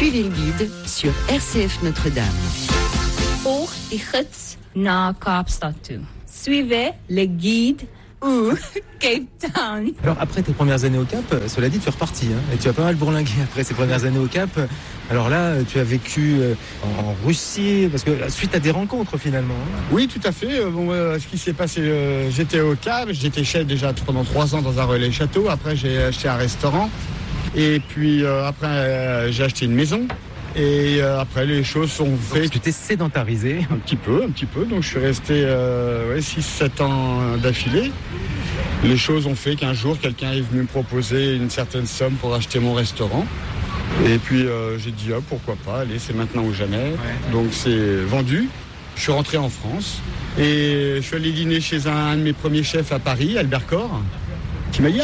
Suivez le guide sur RCF Notre-Dame. Oog die gids naar Kaapstad toe. Suivez le guide ou Cape Town. Alors après tes premières années au Cap, cela dit, tu es reparti, hein, et tu as pas mal bourlingué après ces premières années au Cap. Alors là, tu as vécu en Russie, parce que suite à des rencontres finalement. Hein. Oui, tout à fait. Ce qui s'est passé, j'étais au Cap, j'étais chef déjà pendant 3 ans dans un relais château. Après, j'ai acheté un restaurant. Et puis après, j'ai acheté une maison. Et après, les choses sont faites. Donc, tu t'es sédentarisé. Un petit peu. Donc, je suis resté 6-7 ans d'affilée. Les choses ont fait qu'un jour, quelqu'un est venu me proposer une certaine somme pour acheter mon restaurant. Et puis, j'ai dit, pourquoi pas, allez, c'est maintenant ou jamais. Ouais. Donc, c'est vendu. Je suis rentré en France. Et je suis allé dîner chez un de mes premiers chefs à Paris, Albert Corr, qui m'a dit,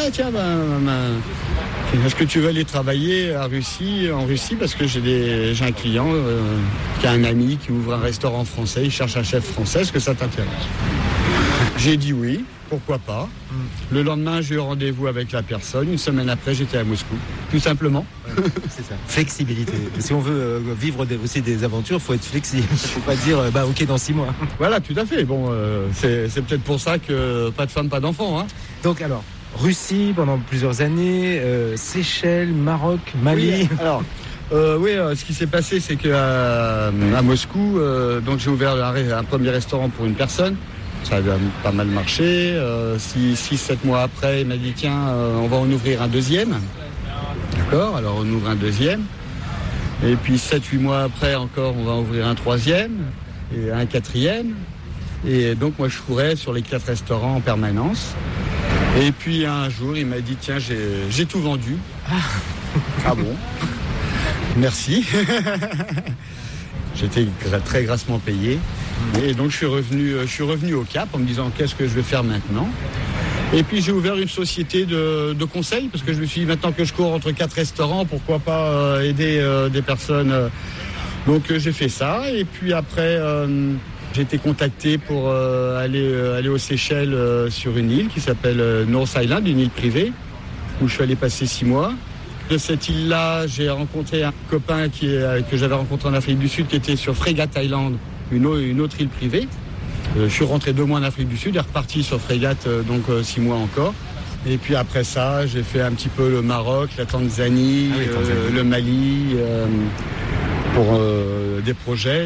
est-ce que tu veux aller travailler en Russie parce que j'ai un client qui a un ami qui ouvre un restaurant français, il cherche un chef français, est-ce que ça t'intéresse? J'ai dit oui, pourquoi pas. Le lendemain, j'ai eu rendez-vous avec la personne. Une semaine après, j'étais à Moscou, tout simplement. Ouais, c'est ça. Flexibilité. Si on veut vivre aussi des aventures, il faut être flexible. Il ne faut pas dire ok dans 6 mois. Voilà, tout à fait. Bon, c'est peut-être pour ça que pas de femme, pas d'enfant. Hein. Donc alors, Russie pendant plusieurs années, Seychelles, Maroc, Mali. Oui, alors, ce qui s'est passé, c'est qu'à Moscou, donc j'ai ouvert un premier restaurant pour une personne. Ça a pas mal marché. 6-7 mois après, il m'a dit tiens, on va en ouvrir un deuxième. D'accord, alors on ouvre un deuxième. Et puis 7-8 mois après encore, on va ouvrir un troisième et un quatrième. Et donc moi je courais sur les 4 restaurants en permanence. Et puis un jour, il m'a dit tiens, j'ai tout vendu. Ah bon? Merci. J'étais très grassement payé. Et donc je suis revenu au Cap en me disant qu'est-ce que je vais faire maintenant. Et puis j'ai ouvert une société de conseil parce que je me suis dit maintenant que je cours entre 4 restaurants, pourquoi pas aider des personnes. Donc j'ai fait ça. Et puis après, j'ai été contacté pour aller aux Seychelles sur une île qui s'appelle North Island, une île privée, où je suis allé passer 6 mois. De cette île-là, j'ai rencontré un copain que j'avais rencontré en Afrique du Sud qui était sur Fregat Island, une autre île privée. Je suis rentré 2 mois en Afrique du Sud et reparti sur Fregat, donc 6 mois encore. Et puis après ça, j'ai fait un petit peu le Maroc, la Tanzanie, le Mali, pour des projets.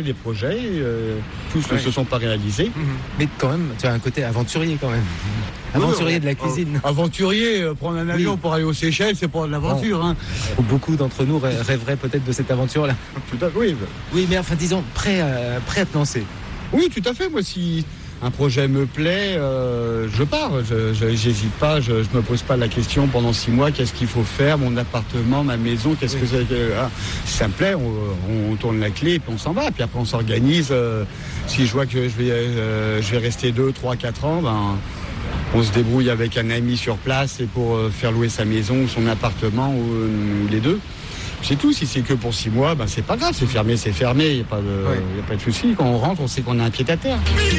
Tous ne se sont pas réalisés. Mais quand même, tu as un côté aventurier quand même. Aventurier de la cuisine. Aventurier, prendre un avion pour aller aux Seychelles, c'est pour de l'aventure. Hein. Beaucoup d'entre nous rêveraient peut-être de cette aventure-là. Tout à fait, oui. Oui, mais enfin, disons, prêt à te lancer. Oui, tout à fait. Moi, si un projet me plaît, je pars. J'hésite pas, je me pose pas la question pendant 6 mois, qu'est-ce qu'il faut faire, mon appartement, ma maison, qu'est-ce que c'est. Si ça me plaît, on tourne la clé et puis on s'en va. Puis après, on s'organise. Si je vois que je vais rester 2, 3, 4 ans, on se débrouille avec un ami sur place et pour faire louer sa maison ou son appartement ou les deux. C'est tout, si c'est que pour 6 mois, c'est pas grave, c'est fermé, il n'y a pas de souci. Quand on rentre, on sait qu'on a un pied à terre.